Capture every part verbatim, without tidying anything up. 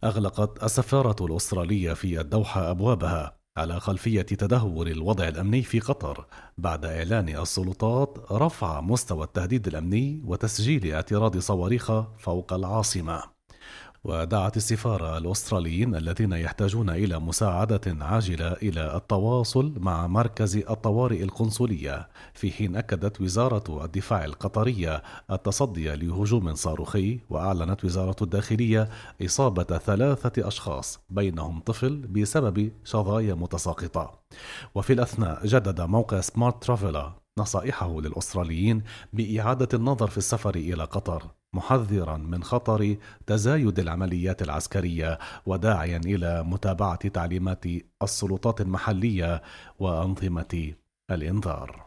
أغلقت السفارة الأسترالية في الدوحة أبوابها على خلفية تدهور الوضع الأمني في قطر بعد إعلان السلطات رفع مستوى التهديد الأمني وتسجيل اعتراض صواريخ فوق العاصمة. ودعت السفارة الأستراليين الذين يحتاجون إلى مساعدة عاجلة إلى التواصل مع مركز الطوارئ القنصلية، في حين أكدت وزارة الدفاع القطرية التصدي لهجوم صاروخي. وأعلنت وزارة الداخلية إصابة ثلاثة أشخاص بينهم طفل بسبب شظايا متساقطة. وفي الأثناء جدد موقع سمارت ترافيلا نصائحه للأستراليين بإعادة النظر في السفر إلى قطر، محذرا من خطر تزايد العمليات العسكرية وداعيا إلى متابعة تعليمات السلطات المحلية وأنظمة الإنذار.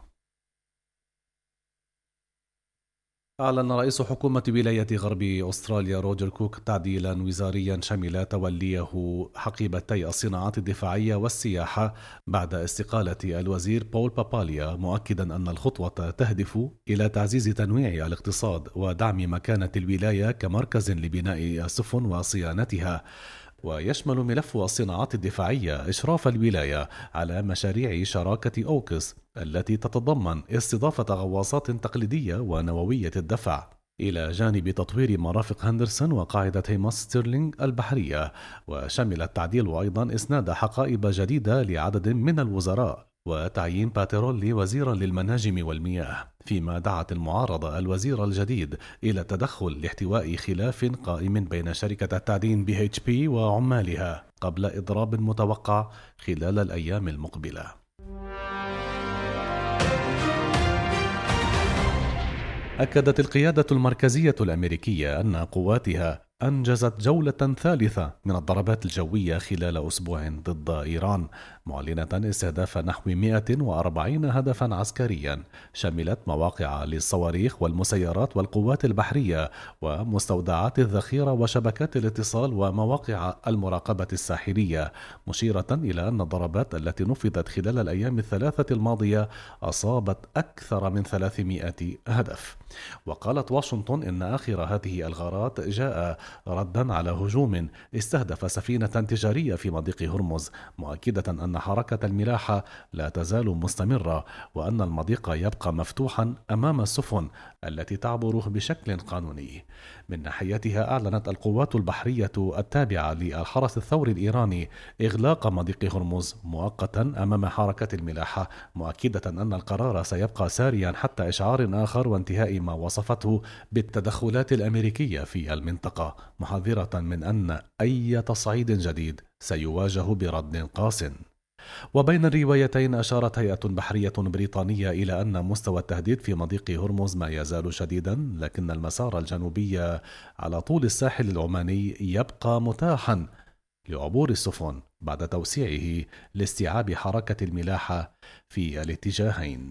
أعلن رئيس حكومة ولاية غرب أستراليا روجر كوك تعديلا وزاريا شمل توليه حقيبتي الصناعات الدفاعية والسياحة بعد استقالة الوزير بول باباليا، مؤكدا أن الخطوة تهدف إلى تعزيز تنويع الاقتصاد ودعم مكانة الولاية كمركز لبناء السفن وصيانتها. ويشمل ملف الصناعات الدفاعية إشراف الولاية على مشاريع شراكة أوكس التي تتضمن استضافة غواصات تقليدية ونووية الدفع، إلى جانب تطوير مرافق هندرسون وقاعدة هيماس ستيرلينغ البحرية. وشمل التعديل أيضا إسناد حقائب جديدة لعدد من الوزراء وتعيين باترولي وزيرا للمناجم والمياه، فيما دعت المعارضة الوزير الجديد إلى التدخل لاحتواء خلاف قائم بين شركة التعدين بي إتش بي وعمالها قبل إضراب متوقع خلال الأيام المقبلة. أكدت القيادة المركزية الأمريكية أن قواتها أنجزت جولة ثالثة من الضربات الجوية خلال أسبوع ضد إيران، معلنة استهداف نحو مئة وأربعين هدفا عسكريا شملت مواقع للصواريخ والمسيرات والقوات البحرية ومستودعات الذخيرة وشبكات الاتصال ومواقع المراقبة الساحلية، مشيرة إلى أن الضربات التي نفذت خلال الأيام الثلاثة الماضية أصابت أكثر من ثلاثمئة هدف. وقالت واشنطن إن آخر هذه الغارات جاء ردا على هجوم استهدف سفينة تجارية في مضيق هرمز، مؤكدة أن حركة الملاحة لا تزال مستمرة وأن المضيق يبقى مفتوحا أمام السفن التي تعبره بشكل قانوني. من ناحيتها أعلنت القوات البحرية التابعة للحرس الثوري الإيراني إغلاق مضيق هرمز مؤقتا أمام حركة الملاحة، مؤكدة أن القرار سيبقى ساريا حتى إشعار آخر وانتهاء ما وصفته بالتدخلات الأمريكية في المنطقة، محذرة من أن أي تصعيد جديد سيواجه برد قاس. وبين الروايتين أشارت هيئة بحرية بريطانية إلى أن مستوى التهديد في مضيق هرمز ما يزال شديدا، لكن المسار الجنوبي على طول الساحل العماني يبقى متاحا لعبور السفن بعد توسيعه لاستيعاب حركة الملاحة في الاتجاهين.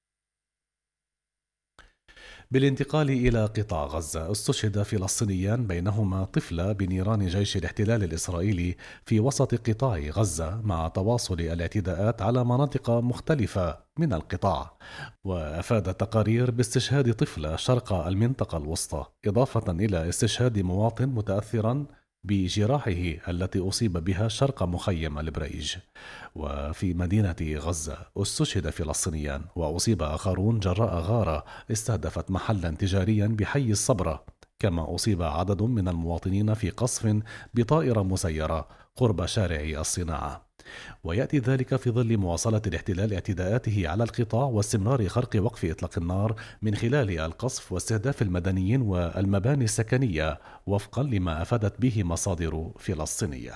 بالانتقال إلى قطاع غزة، استشهد فلسطينيان بينهما طفلة بنيران جيش الاحتلال الإسرائيلي في وسط قطاع غزة، مع تواصل الاعتداءات على مناطق مختلفة من القطاع. وأفاد التقارير باستشهاد طفلة شرق المنطقة الوسطى، إضافة إلى استشهاد مواطن متأثرا بجراحه التي أصيب بها شرق مخيم البريج. وفي مدينة غزة استشهد فلسطينيان وأصيب آخرون جراء غارة استهدفت محلا تجاريا بحي الصبرة، كما أصيب عدد من المواطنين في قصف بطائرة مسيرة قرب شارع الصناعة. ويأتي ذلك في ظل مواصلة الاحتلال اعتداءاته على القطاع واستمرار خرق وقف إطلاق النار من خلال القصف واستهداف المدنيين والمباني السكنية، وفقا لما أفادت به مصادر فلسطينية.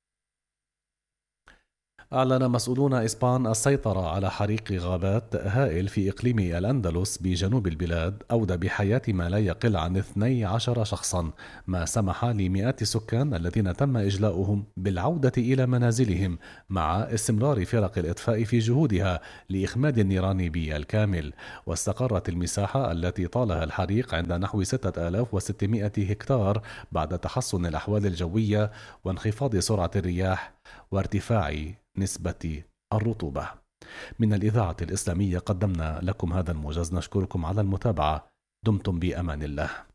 أعلن مسؤولون إسبان السيطرة على حريق غابات هائل في إقليم الأندلس بجنوب البلاد أودى بحياة ما لا يقل عن اثني عشر شخصا، ما سمح لمئات السكان الذين تم إجلاؤهم بالعودة إلى منازلهم، مع استمرار فرق الإطفاء في جهودها لإخماد النيران بالكامل. واستقرت المساحة التي طالها الحريق عند نحو ستة آلاف وستمئة هكتار بعد تحسن الأحوال الجوية وانخفاض سرعة الرياح وارتفاع نسبة الرطوبة. من الإذاعة الإسلامية قدمنا لكم هذا الموجز، نشكركم على المتابعة، دمتم بأمان الله.